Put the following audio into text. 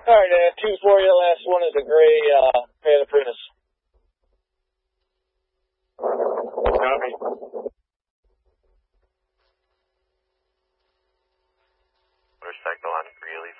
All right, I have two for you. Last one is a gray Panda Prius. Copy. Motorcycle on Greeley.